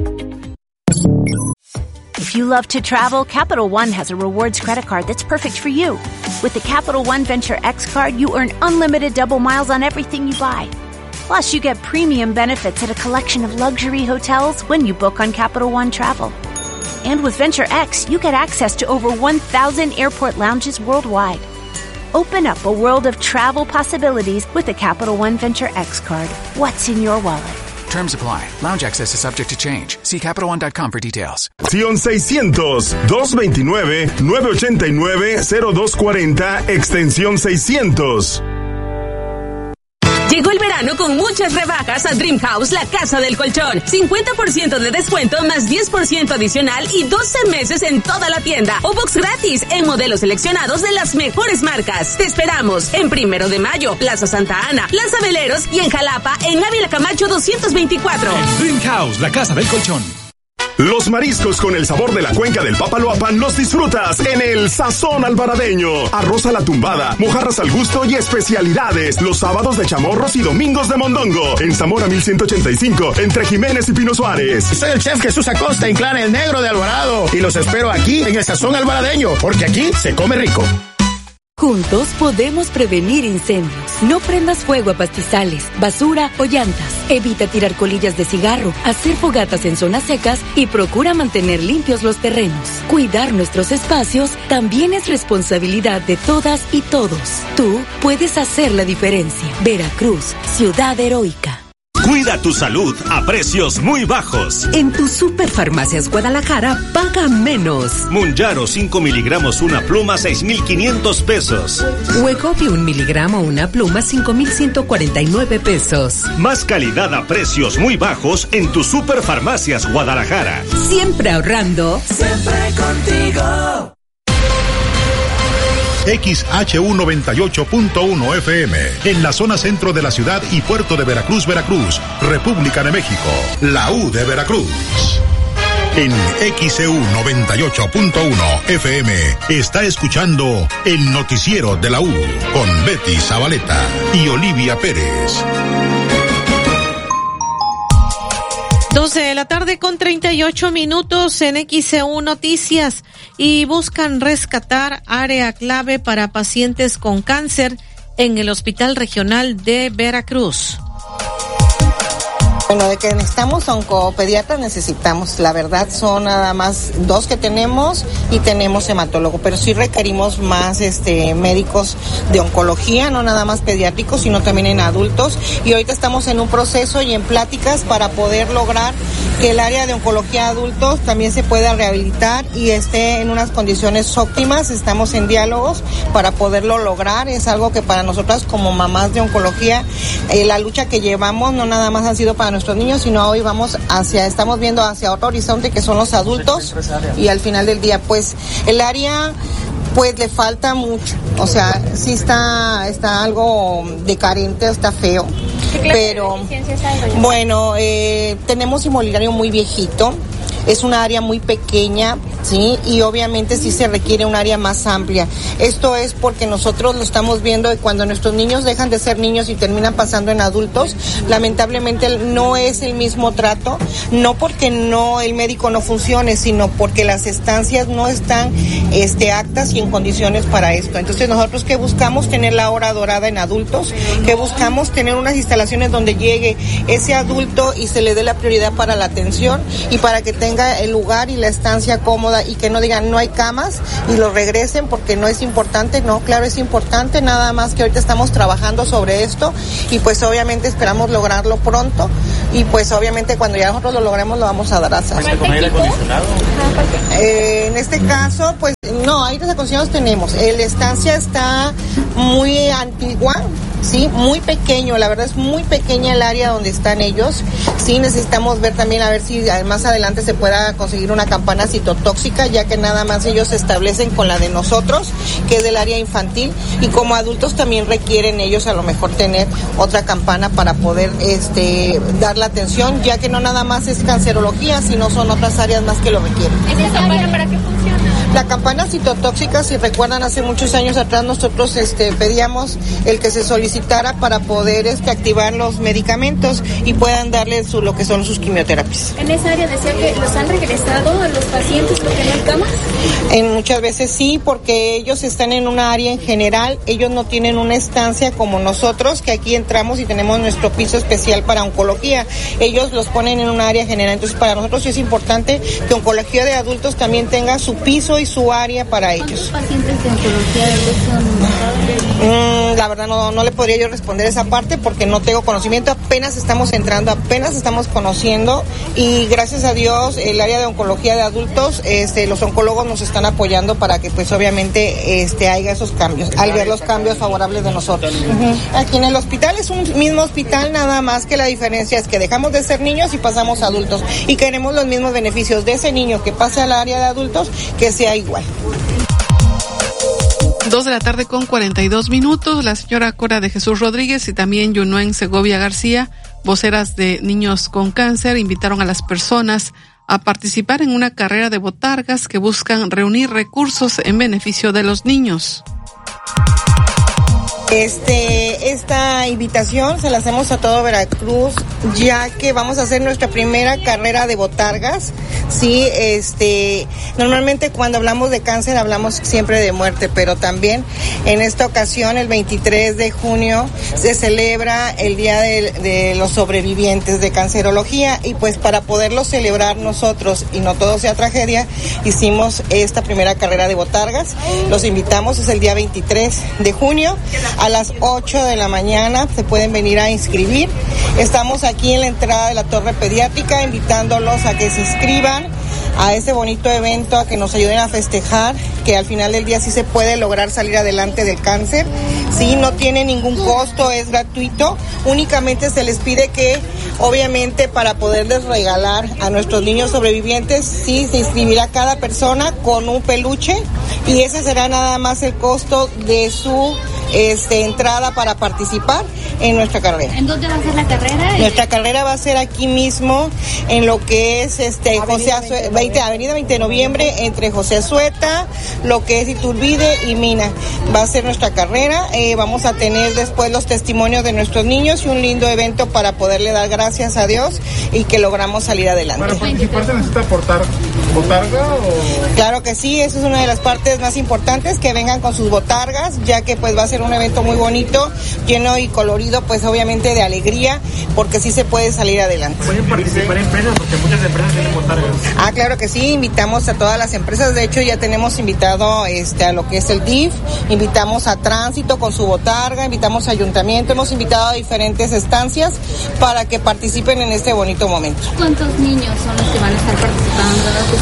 If you love to travel, Capital One has a rewards credit card that's perfect for you. With the Capital One Venture X card, you earn unlimited double miles on everything you buy. Plus, you get premium benefits at a collection of luxury hotels when you book on Capital One Travel. And with Venture X, you get access to over 1,000 airport lounges worldwide. Open up a world of travel possibilities with the Capital One Venture X card. What's in your wallet? Terms apply. Lounge access is subject to change. See CapitalOne.com for details. Acción 600-229-989-0240, extensión 600. Llegó el verano con muchas rebajas a Dream House, la casa del colchón. 50% de descuento más 10% adicional y 12 meses en toda la tienda. O box gratis en modelos seleccionados de las mejores marcas. Te esperamos en 1 de Mayo, Plaza Santa Ana, Plaza Veleros y en Jalapa, en Ávila Camacho 224. Dream House, la casa del colchón. Los mariscos con el sabor de la cuenca del Papaloapan los disfrutas en el Sazón Alvaradeño. Arroz a la tumbada, mojarras al gusto y especialidades. Los sábados de chamorros y domingos de mondongo. En Zamora 1185, entre Jiménez y Pino Suárez. Soy el chef Jesús Acosta, en Clan El Negro de Alvarado. Y los espero aquí en el Sazón Alvaradeño, porque aquí se come rico. Juntos podemos prevenir incendios. No prendas fuego a pastizales, basura o llantas. Evita tirar colillas de cigarro, hacer fogatas en zonas secas y procura mantener limpios los terrenos. Cuidar nuestros espacios también es responsabilidad de todas y todos. Tú puedes hacer la diferencia. Veracruz, ciudad heroica. Cuida tu salud a precios muy bajos. En tu Superfarmacias Guadalajara, paga menos. Munjaro 5 miligramos una pluma, 6,500 pesos. Wegovy 1 miligramo una pluma, 5,149 pesos. Más calidad a precios muy bajos en tu Superfarmacias Guadalajara. Siempre ahorrando. Siempre contigo. XHU 98.1 FM, en la zona centro de la ciudad y puerto de Veracruz, Veracruz, República de México, la U de Veracruz. En XEU 98.1 FM está escuchando el noticiero de la U con Betty Zabaleta y Olivia Pérez. 12 de la tarde con 38 minutos en XEU Noticias, y buscan rescatar área clave para pacientes con cáncer en el Hospital Regional de Veracruz. Bueno, de que necesitamos oncopediatras necesitamos, la verdad son nada más 2 que tenemos y tenemos hematólogo, pero sí requerimos más médicos de oncología, no nada más pediátricos, sino también en adultos, y ahorita estamos en un proceso y en pláticas para poder lograr que el área de oncología adultos también se pueda rehabilitar y esté en unas condiciones óptimas. Estamos en diálogos para poderlo lograr. Es algo que para nosotras como mamás de oncología, la lucha que llevamos no nada más ha sido para nuestros niños, sino hoy estamos viendo hacia otro horizonte que son los adultos, y al final del día pues el área pues le falta mucho, o sea, sí está algo decadente, está feo, pero bueno, tenemos inmobiliario muy viejito. Es una área muy pequeña, ¿sí? Y obviamente sí se requiere un área más amplia. Esto es porque nosotros lo estamos viendo de cuando nuestros niños dejan de ser niños y terminan pasando en adultos, lamentablemente no es el mismo trato, no porque el médico no funcione, sino porque las estancias no están aptas y en condiciones para esto. Entonces nosotros que buscamos tener la hora dorada en adultos, que buscamos tener unas instalaciones donde llegue ese adulto y se le dé la prioridad para la atención y para que tenga el lugar y la estancia cómoda y que no digan no hay camas y lo regresen porque no es importante. No, claro, es importante, nada más que ahorita estamos trabajando sobre esto y pues obviamente esperamos lograrlo pronto y pues obviamente cuando ya nosotros lo logremos lo vamos a dar a saber. ¿Con aire acondicionado? En este caso pues no, aires acondicionados tenemos. La estancia está muy antigua, sí, muy pequeño, la verdad es muy pequeña el área donde están ellos. Sí, necesitamos ver también a ver si más adelante se pueda conseguir una campana citotóxica, ya que nada más ellos se establecen con la de nosotros, que es del área infantil, y como adultos también requieren ellos a lo mejor tener otra campana para poder dar la atención, ya que no nada más es cancerología, sino son otras áreas más que lo requieren. ¿Esa campana para qué funciona? La campana citotóxica, si recuerdan, hace muchos años atrás nosotros pedíamos el que se solicitara para poder activar los medicamentos y puedan darle lo que son sus quimioterapias. En esa área decía que los han regresado a los pacientes porque no hay camas. Muchas veces sí, porque ellos están en una área en general, ellos no tienen una estancia como nosotros, que aquí entramos y tenemos nuestro piso especial para oncología. Ellos los ponen en una área general, entonces para nosotros sí es importante que oncología de adultos también tenga su piso y su área para ellos. ¿Cuántos pacientes de oncología de adultos son? La verdad no le podría yo responder esa parte porque no tengo conocimiento, apenas estamos entrando, apenas estamos conociendo y gracias a Dios el área de oncología de adultos, los oncólogos nos están apoyando para que pues obviamente haya esos cambios, al ver los cambios favorables de nosotros. Aquí en el hospital es un mismo hospital, nada más que la diferencia es que dejamos de ser niños y pasamos a adultos y queremos los mismos beneficios de ese niño que pase al área de adultos, que sea igual. 2:42 p.m. La señora Cora de Jesús Rodríguez y también Yunuen Segovia García, voceras de Niños con Cáncer, invitaron a las personas a participar en una carrera de botargas que buscan reunir recursos en beneficio de los niños. Esta invitación se la hacemos a todo Veracruz, ya que vamos a hacer nuestra primera carrera de botargas. Sí, normalmente cuando hablamos de cáncer hablamos siempre de muerte, pero también en esta ocasión, el 23 de junio, se celebra el Día de los Sobrevivientes de Cancerología y pues para poderlo celebrar nosotros y no todo sea tragedia, hicimos esta primera carrera de botargas. Los invitamos, es el día 23 de junio. A las 8 de la mañana se pueden venir a inscribir. Estamos aquí en la entrada de la Torre Pediátrica invitándolos a que se inscriban a ese bonito evento, a que nos ayuden a festejar, que al final del día sí se puede lograr salir adelante del cáncer. Sí, no tiene ningún costo, es gratuito. Únicamente se les pide que, obviamente, para poderles regalar a nuestros niños sobrevivientes, sí se inscribirá cada persona con un peluche y ese será nada más el costo de su entrada para participar en nuestra carrera. ¿En dónde va a ser la carrera? Nuestra carrera va a ser aquí mismo, en lo que es Avenida 20 de Noviembre, entre José Azueta, lo que es Iturbide y Mina. Va a ser nuestra carrera. Vamos a tener después los testimonios de nuestros niños y un lindo evento para poderle dar gracias a Dios y que logramos salir adelante. ¿Para participar se necesita aportar botarga o...? Claro que sí, eso es una de las partes más importantes, que vengan con sus botargas, ya que pues va a ser un evento muy bonito, lleno y colorido, pues obviamente de alegría, porque sí se puede salir adelante. ¿Pueden participar empresas? Porque muchas empresas tienen botargas. Claro que sí, invitamos a todas las empresas, de hecho ya tenemos invitado a lo que es el DIF, invitamos a Tránsito con su botarga, invitamos a Ayuntamiento, hemos invitado a diferentes estancias para que participen en este bonito momento. ¿Cuántos niños son los que van a estar participando?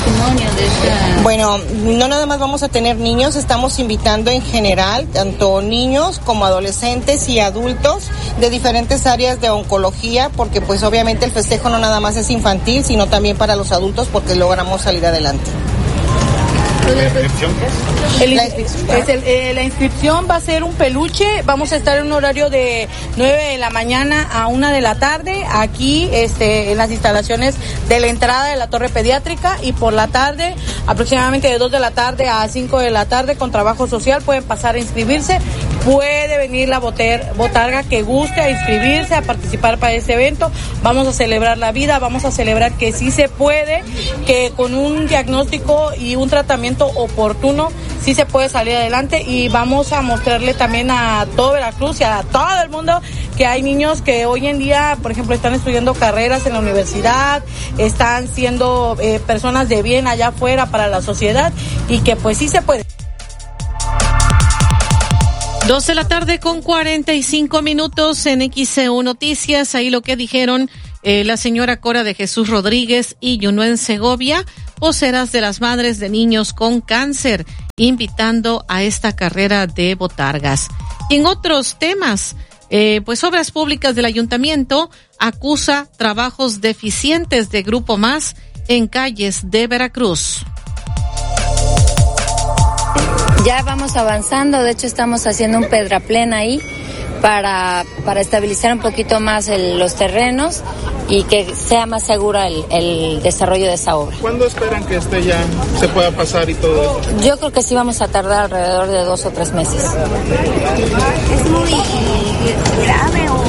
testimonio de esta? Bueno, no nada más vamos a tener niños, estamos invitando en general, tanto niños como adolescentes y adultos de diferentes áreas de oncología, porque pues obviamente el festejo no nada más es infantil, sino también para los adultos, porque logramos salir adelante. ¿La inscripción qué es? La inscripción va a ser un peluche. Vamos a estar en un horario de 9 de la mañana a 1 de la tarde aquí en las instalaciones de la entrada de la torre pediátrica, y por la tarde aproximadamente de 2 de la tarde a 5 de la tarde con trabajo social pueden pasar a inscribirse. Puede venir la botarga que guste a inscribirse, a participar para este evento. Vamos a celebrar la vida, vamos a celebrar que sí se puede, que con un diagnóstico y un tratamiento oportuno sí se puede salir adelante, y vamos a mostrarle también a todo Veracruz y a todo el mundo que hay niños que hoy en día, por ejemplo, están estudiando carreras en la universidad, están siendo personas de bien allá afuera para la sociedad, y que pues sí se puede. 2 de la tarde con 45 minutos en XEU Noticias. Ahí lo que dijeron la señora Cora de Jesús Rodríguez y Yunuen Segovia, voceras de las madres de niños con cáncer, invitando a esta carrera de botargas. Y en otros temas, pues Obras Públicas del Ayuntamiento acusa trabajos deficientes de Grupo Más en calles de Veracruz. Ya vamos avanzando, de hecho estamos haciendo un pedraplén ahí para estabilizar un poquito más los terrenos y que sea más segura el desarrollo de esa obra. ¿Cuándo esperan que ya se pueda pasar y todo eso? Yo creo que sí vamos a tardar alrededor de 2 o 3 meses. ¿Es muy grave o...?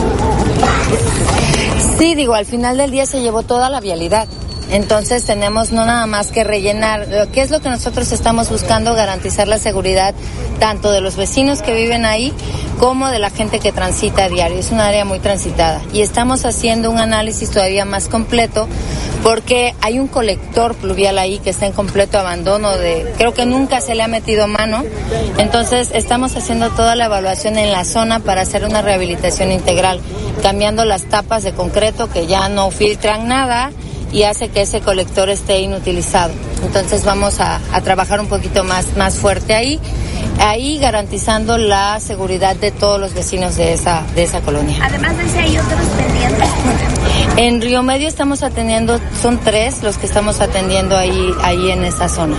Sí, al final del día se llevó toda la vialidad. Entonces tenemos no nada más que rellenar, ¿qué es lo que nosotros estamos buscando? Garantizar la seguridad tanto de los vecinos que viven ahí como de la gente que transita a diario. Es un área muy transitada y estamos haciendo un análisis todavía más completo porque hay un colector pluvial ahí que está en completo abandono, creo que nunca se le ha metido mano. Entonces estamos haciendo toda la evaluación en la zona para hacer una rehabilitación integral, cambiando las tapas de concreto que ya no filtran nada y hace que ese colector esté inutilizado. Entonces vamos a trabajar un poquito más fuerte ahí garantizando la seguridad de todos los vecinos de esa colonia. Además de ese, ¿hay otros pendientes? En Río Medio estamos atendiendo, son 3 los que estamos atendiendo ahí en esa zona.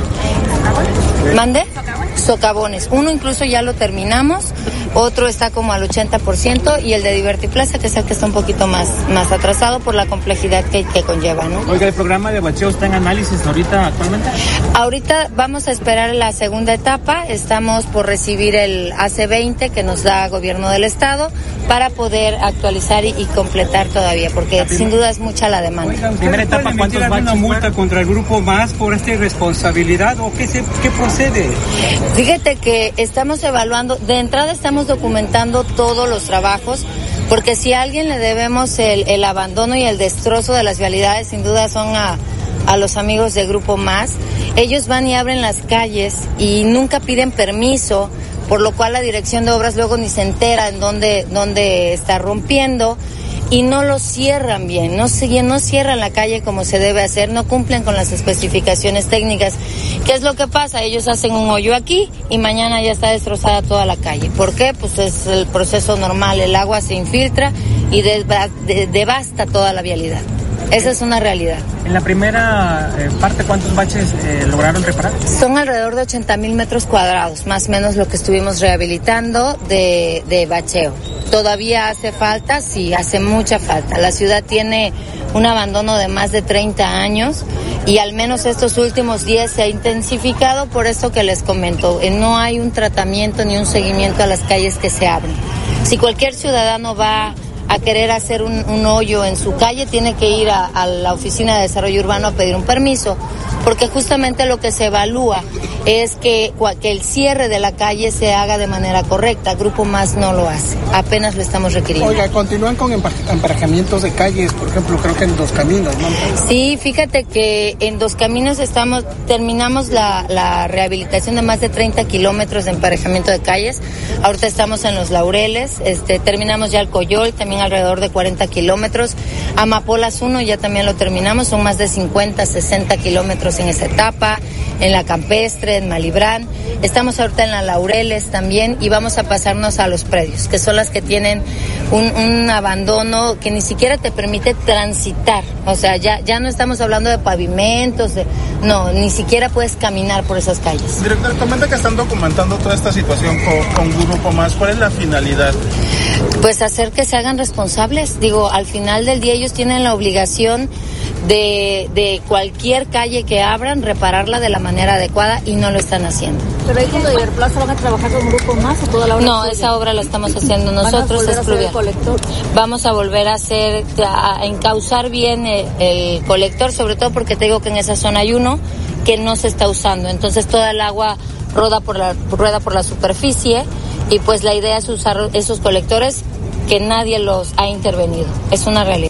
¿Mande? Socavones. Uno incluso ya lo terminamos, otro está como al 80% y el de Divertiplaza, que es el que está un poquito más atrasado por la complejidad que conlleva, ¿no? Oiga, ¿el programa de bacheo está en análisis ahorita actualmente? Ahorita vamos a esperar la segunda etapa, estamos por recibir el AC-20 que nos da Gobierno del Estado para poder actualizar y completar todavía, porque sin duda es mucha la demanda. Oiga, primera etapa, ¿cuántos baches? ¿Una multa contra el Grupo Más por esta irresponsabilidad o qué procede? Fíjate que estamos evaluando, de entrada estamos documentando todos los trabajos, porque si a alguien le debemos el abandono y el destrozo de las vialidades, sin duda son a los amigos de Grupo Más. Ellos van y abren las calles y nunca piden permiso, por lo cual la dirección de obras luego ni se entera en dónde está rompiendo. Y no lo cierran bien, no cierran la calle como se debe hacer, no cumplen con las especificaciones técnicas. ¿Qué es lo que pasa? Ellos hacen un hoyo aquí y mañana ya está destrozada toda la calle. ¿Por qué? Pues es el proceso normal, el agua se infiltra y devasta toda la vialidad. Esa es una realidad. En la primera parte, ¿cuántos baches lograron reparar? Son alrededor de 80,000 metros cuadrados, más o menos lo que estuvimos rehabilitando de bacheo. ¿Todavía hace falta? Sí, hace mucha falta. La ciudad tiene un abandono de más de 30 años y al menos estos últimos 10 se ha intensificado por eso que les comento. No hay un tratamiento ni un seguimiento a las calles que se abren. Si cualquier ciudadano va a querer hacer un hoyo en su calle, tiene que ir a la Oficina de Desarrollo Urbano a pedir un permiso, porque justamente lo que se evalúa es que el cierre de la calle se haga de manera correcta. Grupo Más no lo hace, apenas lo estamos requiriendo. Oiga, continúan con emparejamientos de calles, por ejemplo, creo que en Dos Caminos, ¿no? Sí, fíjate que en Dos Caminos terminamos la rehabilitación de más de 30 kilómetros de emparejamiento de calles. Ahorita estamos en Los Laureles, terminamos ya el Coyol, también alrededor de 40 kilómetros. Amapolas 1 ya también lo terminamos, son más de 50, 60 kilómetros estamos en esa etapa, en la Campestre, en Malibrán, estamos ahorita en la Laureles también y vamos a pasarnos a los predios, que son las que tienen un abandono que ni siquiera te permite transitar, o sea, ya no estamos hablando de pavimentos, no, ni siquiera puedes caminar por esas calles. Director, comenta que están documentando toda esta situación con Grupo Más, ¿cuál es la finalidad? Pues hacer que se hagan responsables, digo, al final del día ellos tienen la obligación de cualquier calle que abran, repararla de la manera adecuada y no lo están haciendo. ¿Pero ahí cuando Iberplaza van a trabajar con Grupo Más o toda la obra? No, esa obra la estamos haciendo nosotros, es pluvial. Vamos a volver a encauzar bien el colector, sobre todo porque te digo que en esa zona hay uno que no se está usando, entonces toda el agua rueda por la superficie y pues la idea es usar esos colectores que nadie los ha intervenido, es una realidad.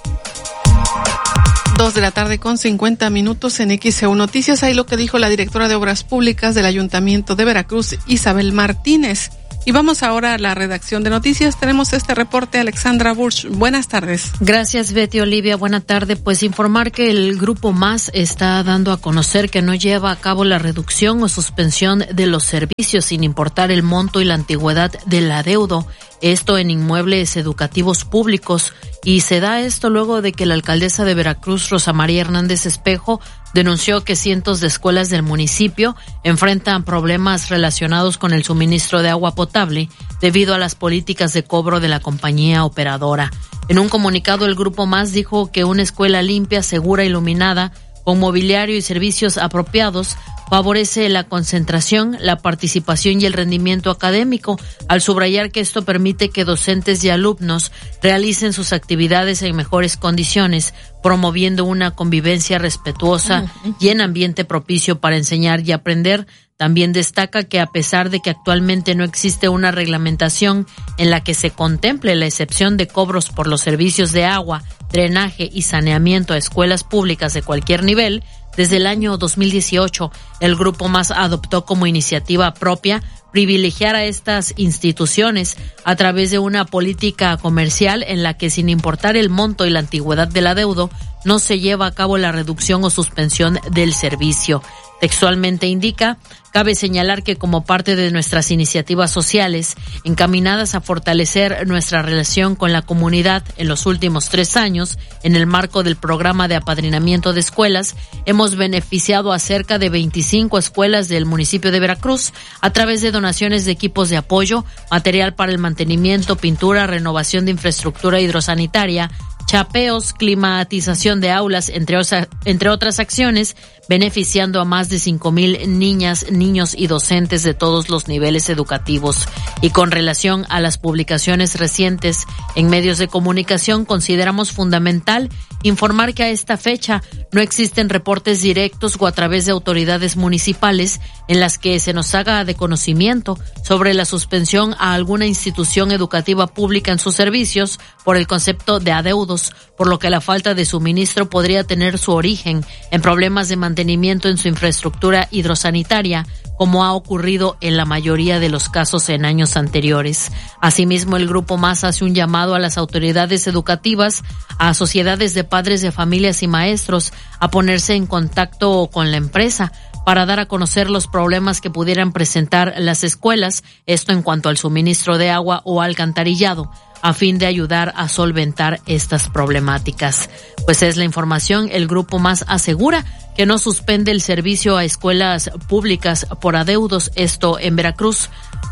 2:50 p.m. en XEU Noticias. Ahí lo que dijo la directora de Obras Públicas del Ayuntamiento de Veracruz, Isabel Martínez. Y vamos ahora a la redacción de noticias. Tenemos este reporte, Alexandra Bursch. Buenas tardes. Gracias, Betty Olivia. Buena tarde. Pues informar que el Grupo Más está dando a conocer que no lleva a cabo la reducción o suspensión de los servicios sin importar el monto y la antigüedad del adeudo. Esto en inmuebles educativos públicos, y se da esto luego de que la alcaldesa de Veracruz, Rosa María Hernández Espejo, denunció que cientos de escuelas del municipio enfrentan problemas relacionados con el suministro de agua potable debido a las políticas de cobro de la compañía operadora. En un comunicado, el Grupo Más dijo que una escuela limpia, segura, iluminada, con mobiliario y servicios apropiados, favorece la concentración, la participación y el rendimiento académico, al subrayar que esto permite que docentes y alumnos realicen sus actividades en mejores condiciones, promoviendo una convivencia respetuosa y en ambiente propicio para enseñar y aprender. También destaca que a pesar de que actualmente no existe una reglamentación en la que se contemple la excepción de cobros por los servicios de agua, drenaje y saneamiento a escuelas públicas de cualquier nivel, desde el año 2018, el Grupo Más adoptó como iniciativa propia privilegiar a estas instituciones a través de una política comercial en la que, sin importar el monto y la antigüedad del adeudo, no se lleva a cabo la reducción o suspensión del servicio. Textualmente indica, cabe señalar que como parte de nuestras iniciativas sociales encaminadas a fortalecer nuestra relación con la comunidad en los últimos 3 años, en el marco del programa de apadrinamiento de escuelas, hemos beneficiado a cerca de 25 escuelas del municipio de Veracruz a través de donaciones de equipos de apoyo, material para el mantenimiento, pintura, renovación de infraestructura hidrosanitaria, chapeos, climatización de aulas, entre otras acciones, beneficiando a más de 5,000 niñas, niños y docentes de todos los niveles educativos. Y con relación a las publicaciones recientes en medios de comunicación, consideramos fundamental informar que a esta fecha no existen reportes directos o a través de autoridades municipales en las que se nos haga de conocimiento sobre la suspensión a alguna institución educativa pública en sus servicios por el concepto de adeudos, por lo que la falta de suministro podría tener su origen en problemas de mantenimiento en su infraestructura hidrosanitaria, como ha ocurrido en la mayoría de los casos en años anteriores. Asimismo, el Grupo Más hace un llamado a las autoridades educativas, a sociedades de padres de familias y maestros, a ponerse en contacto con la empresa para dar a conocer los problemas que pudieran presentar las escuelas, esto en cuanto al suministro de agua o alcantarillado, a fin de ayudar a solventar estas problemáticas. Pues es la información. El Grupo Más asegura que no suspende el servicio a escuelas públicas por adeudos, esto en Veracruz.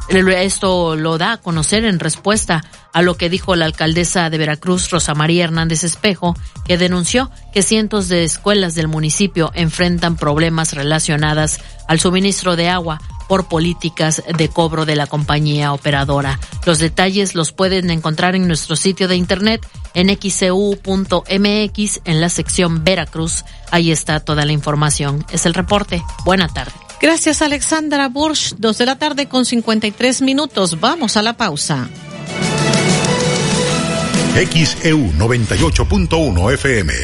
Esto lo da a conocer en respuesta a lo que dijo la alcaldesa de Veracruz, Rosa María Hernández Espejo, que denunció que cientos de escuelas del municipio enfrentan problemas relacionados al suministro de agua por políticas de cobro de la compañía operadora. Los detalles los pueden encontrar en nuestro sitio de internet en xcu.mx en la sección Veracruz. Ahí está toda la información. Es el reporte. Buena tarde. Gracias, Alexandra Bursch. 2:53 p.m. Vamos a la pausa. XEU 98.1 FM.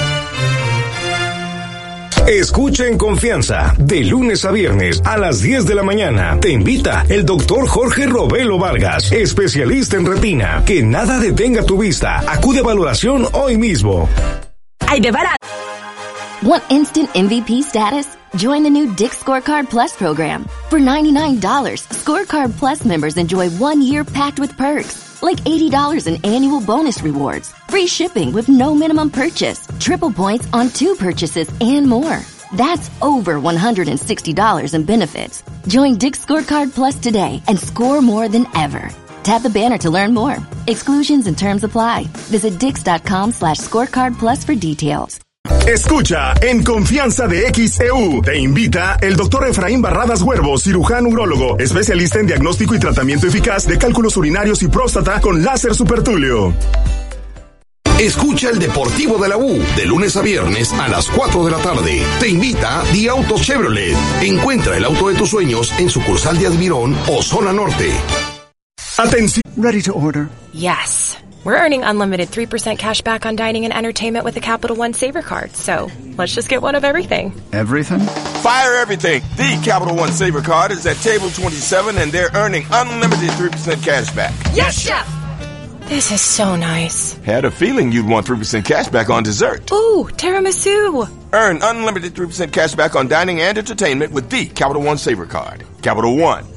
Escucha en confianza, de lunes a viernes a las 10 de la mañana. Te invita el doctor Jorge Robelo Vargas, especialista en retina. Que nada detenga tu vista. Acude a valoración hoy mismo. Hay de barato. Want instant MVP status? Join the new Dick's Scorecard Plus program. For $99, Scorecard Plus members enjoy 1 year packed with perks, like $80 in annual bonus rewards, free shipping with no minimum purchase, triple points on 2 purchases, and more. That's over $160 in benefits. Join Dick's Scorecard Plus today and score more than ever. Tap the banner to learn more. Exclusions and terms apply. Visit dix.com/scorecard plus for details. Escucha En Confianza de XEU. Te invita el Dr. Efraín Barradas Huervo, cirujano urólogo, especialista en diagnóstico y tratamiento eficaz de cálculos urinarios y próstata con láser supertulio. Escucha el Deportivo de la U, de lunes a viernes a las 4 de la tarde. Te invita The Auto Chevrolet. Encuentra el auto de tus sueños en sucursal de Admirón o Zona Norte. Atención. Ready to order? Yes. We're earning unlimited 3% cash back on dining and entertainment with the Capital One Saver Card. So let's just get one of everything. Everything? Fire everything. The Capital One Saver Card is at table 27 and they're earning unlimited 3% cash back. Yes, Chef! This is so nice. Had a feeling you'd want 3% cash back on dessert. Ooh, tiramisu. Earn unlimited 3% cash back on dining and entertainment with the Capital One Saver Card. Capital One.